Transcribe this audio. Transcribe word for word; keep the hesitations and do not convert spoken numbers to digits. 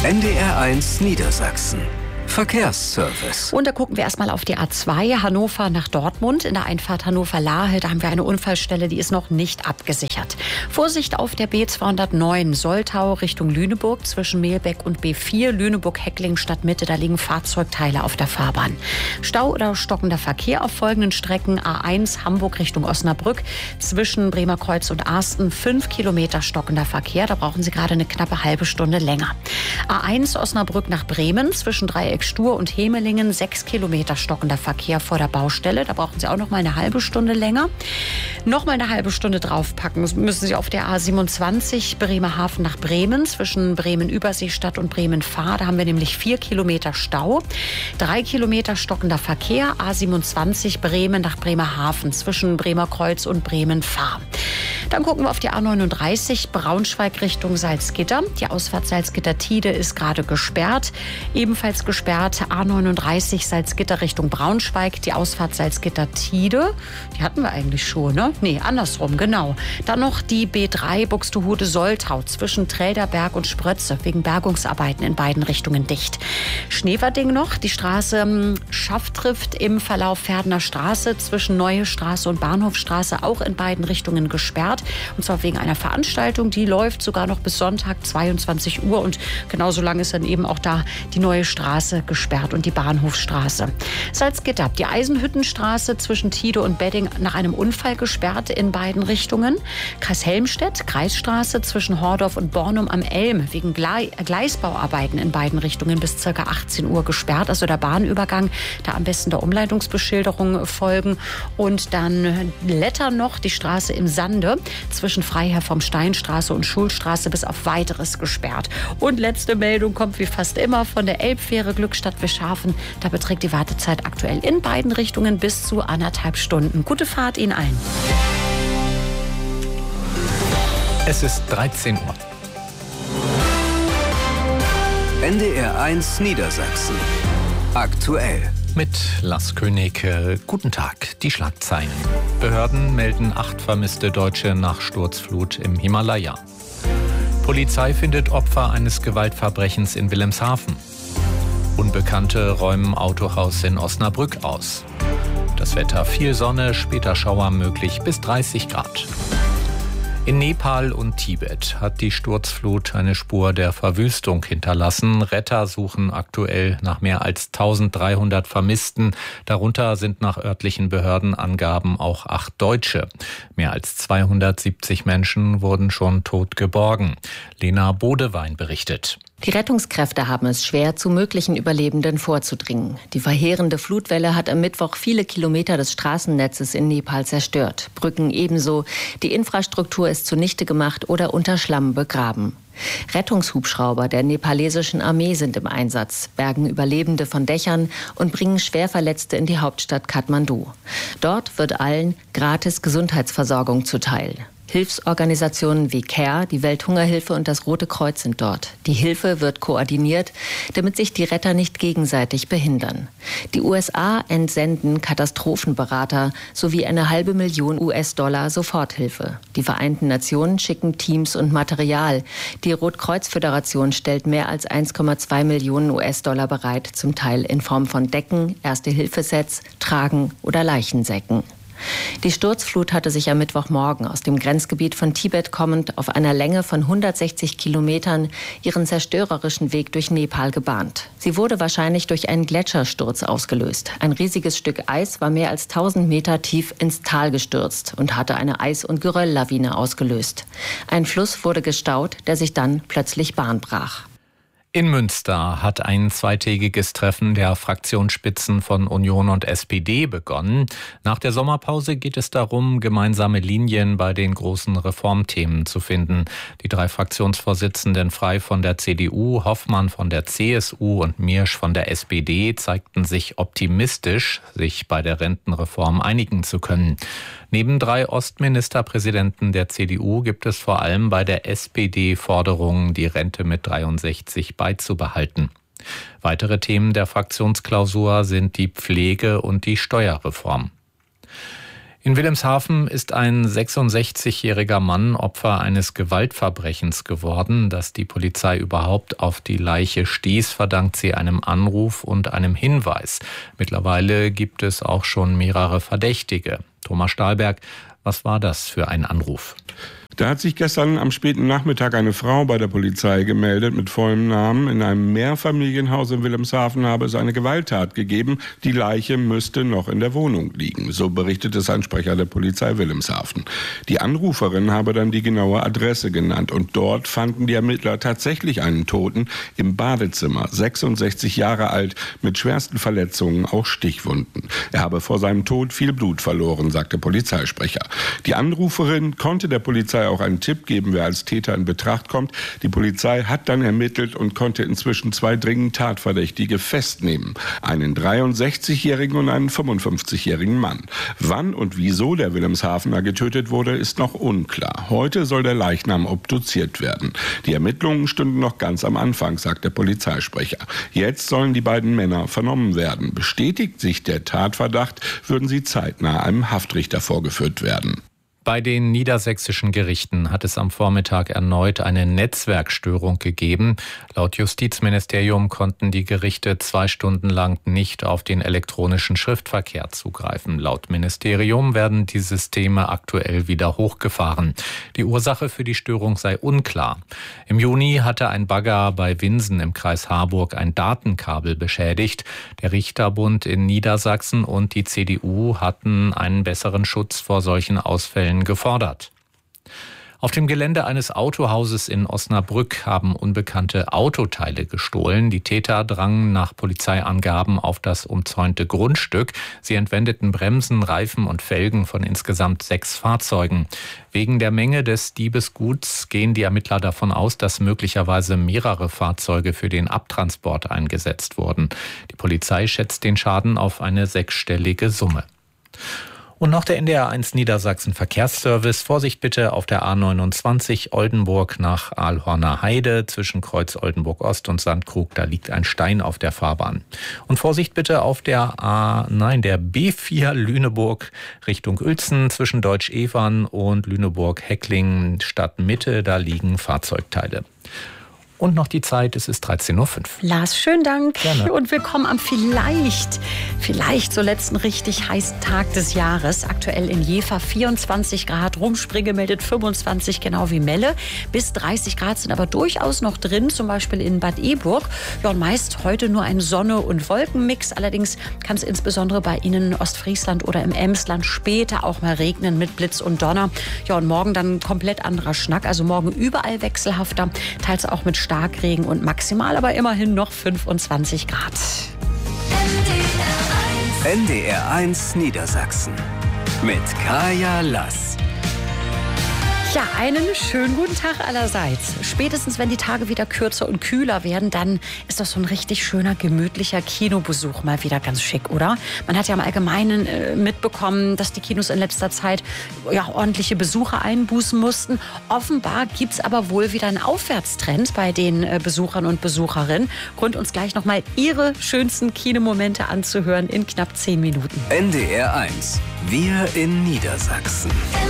N D R eins Niedersachsen. Verkehrsservice. Und da gucken wir erstmal auf die A zwei, Hannover nach Dortmund. In der Einfahrt Hannover-Lahe, da haben wir eine Unfallstelle, die ist noch nicht abgesichert. Vorsicht auf der B zweihundertneun, Soltau Richtung Lüneburg, zwischen Mehlbeck und B vier, Lüneburg-Heckling Stadtmitte, da liegen Fahrzeugteile auf der Fahrbahn. Stau oder stockender Verkehr auf folgenden Strecken: A eins Hamburg Richtung Osnabrück, zwischen Bremerkreuz und Arsten, fünf Kilometer stockender Verkehr, da brauchen Sie gerade eine knappe halbe Stunde länger. A eins Osnabrück nach Bremen, zwischen Dreieck Stur und Hemelingen, sechs Kilometer stockender Verkehr vor der Baustelle. Da brauchen Sie auch noch mal eine halbe Stunde länger. Noch mal eine halbe Stunde draufpacken müssen Sie auf der A siebenundzwanzig Bremerhaven nach Bremen, zwischen Bremen-Überseestadt und Bremen-Fahr. Da haben wir nämlich vier Kilometer Stau. Drei Kilometer stockender Verkehr, A siebenundzwanzig Bremen nach Bremerhaven, zwischen Bremerkreuz und Bremen-Fahr. Dann gucken wir auf die A neununddreißig, Braunschweig Richtung Salzgitter. Die Ausfahrt Salzgitter-Tide ist gerade gesperrt. Ebenfalls gesperrt A neununddreißig Salzgitter Richtung Braunschweig. Die Ausfahrt Salzgitter-Tide, die hatten wir eigentlich schon, ne? Nee, andersrum, genau. Dann noch die B drei Buxtehude-Soltau zwischen Trälderberg und Sprötze, wegen Bergungsarbeiten in beiden Richtungen dicht. Schneverding noch, die Straße Schafftrift im Verlauf Pferdener Straße zwischen Neue Straße und Bahnhofstraße, auch in beiden Richtungen gesperrt. Und zwar wegen einer Veranstaltung, die läuft sogar noch bis Sonntag zweiundzwanzig Uhr. Und genauso lange ist dann eben auch da die Neue Straße gesperrt und die Bahnhofstraße. Salzgitter, die Eisenhüttenstraße zwischen Tide und Bedding nach einem Unfall gesperrt in beiden Richtungen. Kreis Helmstedt, Kreisstraße zwischen Hordorf und Bornum am Elm wegen Gle- Gleisbauarbeiten in beiden Richtungen bis ca. achtzehn Uhr gesperrt. Also der Bahnübergang, da am besten der Umleitungsbeschilderung folgen. Und dann Letter noch, die Straße im Sande zwischen Freiherr vom Steinstraße und Schulstraße bis auf Weiteres gesperrt. Und letzte Meldung kommt wie fast immer von der Elbfähre Glückstadt-Wischhafen. Da beträgt die Wartezeit aktuell in beiden Richtungen bis zu anderthalb Stunden. Gute Fahrt Ihnen allen. Es ist dreizehn Uhr. N D R eins Niedersachsen. Aktuell. Mit Lars König. Äh, guten Tag, die Schlagzeilen. Behörden melden acht vermisste Deutsche nach Sturzflut im Himalaya. Polizei findet Opfer eines Gewaltverbrechens in Wilhelmshaven. Unbekannte räumen Autohaus in Osnabrück aus. Das Wetter: viel Sonne, später Schauer möglich bis dreißig Grad. In Nepal und Tibet hat die Sturzflut eine Spur der Verwüstung hinterlassen. Retter suchen aktuell nach mehr als eintausenddreihundert Vermissten. Darunter sind nach örtlichen Behördenangaben auch acht Deutsche. Mehr als zweihundertsiebzig Menschen wurden schon tot geborgen. Lena Bodewein berichtet. Die Rettungskräfte haben es schwer, zu möglichen Überlebenden vorzudringen. Die verheerende Flutwelle hat am Mittwoch viele Kilometer des Straßennetzes in Nepal zerstört. Brücken ebenso. Die Infrastruktur ist zunichte gemacht oder unter Schlamm begraben. Rettungshubschrauber der nepalesischen Armee sind im Einsatz, bergen Überlebende von Dächern und bringen Schwerverletzte in die Hauptstadt Kathmandu. Dort wird allen gratis Gesundheitsversorgung zuteil. Hilfsorganisationen wie CARE, die Welthungerhilfe und das Rote Kreuz sind dort. Die Hilfe wird koordiniert, damit sich die Retter nicht gegenseitig behindern. Die U S A entsenden Katastrophenberater sowie eine halbe Million U S-Dollar Soforthilfe. Die Vereinten Nationen schicken Teams und Material. Die Rotkreuz-Föderation stellt mehr als eins Komma zwei Millionen U S-Dollar bereit, zum Teil in Form von Decken, Erste-Hilfe-Sets, Tragen oder Leichensäcken. Die Sturzflut hatte sich am Mittwochmorgen aus dem Grenzgebiet von Tibet kommend auf einer Länge von hundertsechzig Kilometern ihren zerstörerischen Weg durch Nepal gebahnt. Sie wurde wahrscheinlich durch einen Gletschersturz ausgelöst. Ein riesiges Stück Eis war mehr als tausend Meter tief ins Tal gestürzt und hatte eine Eis- und Gerölllawine ausgelöst. Ein Fluss wurde gestaut, der sich dann plötzlich Bahn brach. In Münster hat ein zweitägiges Treffen der Fraktionsspitzen von Union und S P D begonnen. Nach der Sommerpause geht es darum, gemeinsame Linien bei den großen Reformthemen zu finden. Die drei Fraktionsvorsitzenden Frey von der C D U, Hoffmann von der C S U und Miersch von der S P D zeigten sich optimistisch, sich bei der Rentenreform einigen zu können. Neben drei Ostministerpräsidenten der C D U gibt es vor allem bei der S P D Forderungen, die Rente mit dreiundsechzig beizubehalten. Weitere Themen der Fraktionsklausur sind die Pflege und die Steuerreform. In Wilhelmshaven ist ein sechsundsechzigjähriger Mann Opfer eines Gewaltverbrechens geworden. Dass die Polizei überhaupt auf die Leiche stieß, verdankt sie einem Anruf und einem Hinweis. Mittlerweile gibt es auch schon mehrere Verdächtige. Thomas Stahlberg, was war das für ein Anruf? Da hat sich gestern am späten Nachmittag eine Frau bei der Polizei gemeldet mit vollem Namen. In einem Mehrfamilienhaus in Wilhelmshaven habe es eine Gewalttat gegeben. Die Leiche müsste noch in der Wohnung liegen. So berichtet es ein Sprecher der Polizei Wilhelmshaven. Die Anruferin habe dann die genaue Adresse genannt. Und dort fanden die Ermittler tatsächlich einen Toten im Badezimmer. sechsundsechzig Jahre alt, mit schwersten Verletzungen, auch Stichwunden. Er habe vor seinem Tod viel Blut verloren, sagt der Polizeisprecher. Die Anruferin konnte der Polizei auch einen Tipp geben, wer als Täter in Betracht kommt. Die Polizei hat dann ermittelt und konnte inzwischen zwei dringend Tatverdächtige festnehmen. Einen dreiundsechzigjährigen und einen fünfundfünfzigjährigen Mann. Wann und wieso der Wilhelmshavener getötet wurde, ist noch unklar. Heute soll der Leichnam obduziert werden. Die Ermittlungen stünden noch ganz am Anfang, sagt der Polizeisprecher. Jetzt sollen die beiden Männer vernommen werden. Bestätigt sich der Tatverdacht, würden sie zeitnah einem Haftrichter vorgeführt werden. Bei den niedersächsischen Gerichten hat es am Vormittag erneut eine Netzwerkstörung gegeben. Laut Justizministerium konnten die Gerichte zwei Stunden lang nicht auf den elektronischen Schriftverkehr zugreifen. Laut Ministerium werden die Systeme aktuell wieder hochgefahren. Die Ursache für die Störung sei unklar. Im Juni hatte ein Bagger bei Winsen im Kreis Harburg ein Datenkabel beschädigt. Der Richterbund in Niedersachsen und die C D U hatten einen besseren Schutz vor solchen Ausfällen gefordert. Auf dem Gelände eines Autohauses in Osnabrück haben Unbekannte Autoteile gestohlen. Die Täter drangen nach Polizeiangaben auf das umzäunte Grundstück. Sie entwendeten Bremsen, Reifen und Felgen von insgesamt sechs Fahrzeugen. Wegen der Menge des Diebesguts gehen die Ermittler davon aus, dass möglicherweise mehrere Fahrzeuge für den Abtransport eingesetzt wurden. Die Polizei schätzt den Schaden auf eine sechsstellige Summe. Und noch der N D R eins Niedersachsen Verkehrsservice. Vorsicht bitte auf der A neunundzwanzig Oldenburg nach Ahlhorner Heide zwischen Kreuz Oldenburg Ost und Sandkrug. Da liegt ein Stein auf der Fahrbahn. Und Vorsicht bitte auf der A, nein, der B vier Lüneburg Richtung Uelzen zwischen Deutsch-Evern und Lüneburg-Heckling Stadtmitte. Da liegen Fahrzeugteile. Und noch die Zeit, es ist dreizehn Uhr fünf. Lars, schönen Dank. Gerne. Und willkommen am vielleicht, vielleicht so letzten richtig heißen Tag des Jahres. Aktuell in Jever vierundzwanzig Grad, Rumspringe meldet fünfundzwanzig, genau wie Melle. Bis dreißig Grad sind aber durchaus noch drin, zum Beispiel in Bad Eburg. Ja, und meist heute nur ein Sonne- und Wolkenmix. Allerdings kann es insbesondere bei Ihnen in Ostfriesland oder im Emsland später auch mal regnen mit Blitz und Donner. Ja, und morgen dann komplett anderer Schnack. Also morgen überall wechselhafter, teils auch mit Starkregen und maximal aber immerhin noch fünfundzwanzig Grad. N D R eins Niedersachsen mit Kaya Lass. Ja, einen schönen guten Tag allerseits. Spätestens, wenn die Tage wieder kürzer und kühler werden, dann ist doch so ein richtig schöner, gemütlicher Kinobesuch mal wieder ganz schick, oder? Man hat ja im Allgemeinen äh, mitbekommen, dass die Kinos in letzter Zeit ja, ordentliche Besucher einbußen mussten. Offenbar gibt es aber wohl wieder einen Aufwärtstrend bei den äh, Besuchern und Besucherinnen. Grund uns gleich nochmal Ihre schönsten Kinomomente anzuhören in knapp zehn Minuten. N D R eins, wir in Niedersachsen.